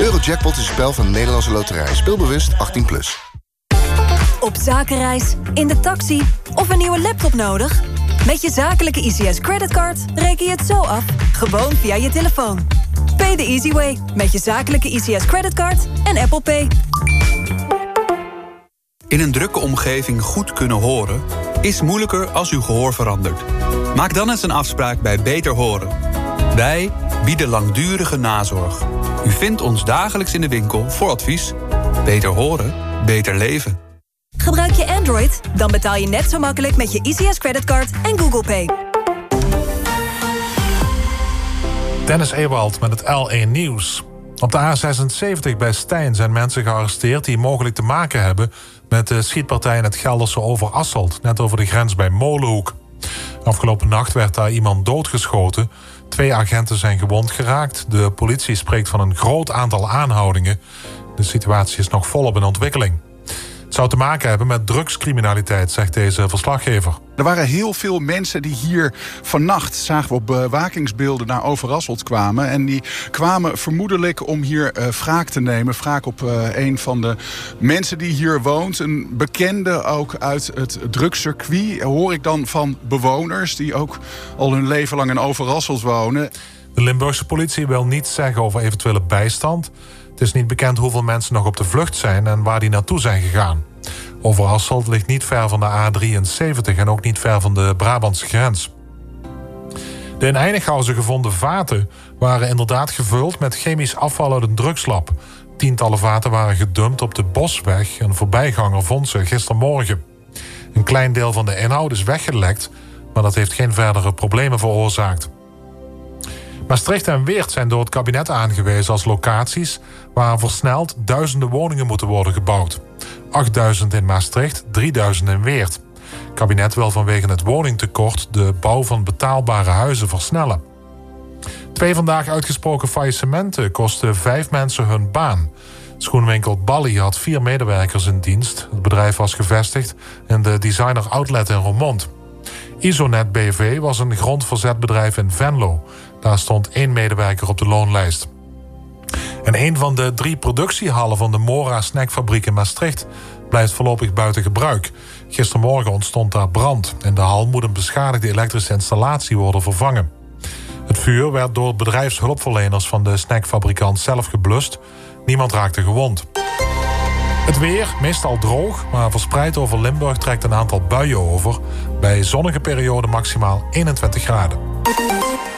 Eurojackpot is een spel van de Nederlandse Loterij. Speelbewust 18+. Op zakenreis, in de taxi of een nieuwe laptop nodig? Met je zakelijke ICS creditcard reken je het zo af, gewoon via je telefoon. Pay the easy way met je zakelijke ICS creditcard en Apple Pay. In een drukke omgeving goed kunnen horen is moeilijker als uw gehoor verandert. Maak dan eens een afspraak bij Beter Horen. Wij bieden langdurige nazorg. U vindt ons dagelijks in de winkel voor advies. Beter horen, beter leven. Gebruik je Android? Dan betaal je net zo makkelijk met je ICS creditcard en Google Pay. Dennis Ewald met het L1 Nieuws. Op de A76 bij Stijn zijn mensen gearresteerd die mogelijk te maken hebben met de schietpartij in het Gelderse Overasselt, net over de grens bij Molenhoek. Afgelopen nacht werd daar iemand doodgeschoten. 2 agenten zijn gewond geraakt. De politie spreekt van een groot aantal aanhoudingen. De situatie is nog volop in ontwikkeling. Het zou te maken hebben met drugscriminaliteit, zegt deze verslaggever. Er waren heel veel mensen die hier vannacht, zagen we op bewakingsbeelden, naar Overasselt kwamen. En die kwamen vermoedelijk om hier wraak te nemen. Wraak op een van de mensen die hier woont. Een bekende ook uit het drugscircuit. Hoor ik dan van bewoners die ook al hun leven lang in Overasselt wonen. De Limburgse politie wil niets zeggen over eventuele bijstand. Het is niet bekend hoeveel mensen nog op de vlucht zijn en waar die naartoe zijn gegaan. Overasselt ligt niet ver van de A73 en ook niet ver van de Brabantse grens. De in Einighausen gevonden vaten waren inderdaad gevuld met chemisch afval uit een drugslab. Tientallen vaten waren gedumpt op de Bosweg. Een voorbijganger vond ze gistermorgen. Een klein deel van de inhoud is weggelekt, maar dat heeft geen verdere problemen veroorzaakt. Maastricht en Weert zijn door het kabinet aangewezen als locaties waar versneld duizenden woningen moeten worden gebouwd. 8000 in Maastricht, 3000 in Weert. Het kabinet wil vanwege het woningtekort de bouw van betaalbare huizen versnellen. 2 vandaag uitgesproken faillissementen kosten 5 mensen hun baan. Schoenwinkel Balli had 4 medewerkers in dienst. Het bedrijf was gevestigd in de Designer Outlet in Roermond. Isonet BV was een grondverzetbedrijf in Venlo. Daar stond 1 medewerker op de loonlijst. En een van de 3 productiehallen van de Mora snackfabriek in Maastricht blijft voorlopig buiten gebruik. Gistermorgen ontstond daar brand. In de hal moet een beschadigde elektrische installatie worden vervangen. Het vuur werd door bedrijfshulpverleners van de snackfabrikant zelf geblust. Niemand raakte gewond. Het weer, meestal droog, maar verspreid over Limburg trekt een aantal buien over. Bij zonnige perioden maximaal 21 graden.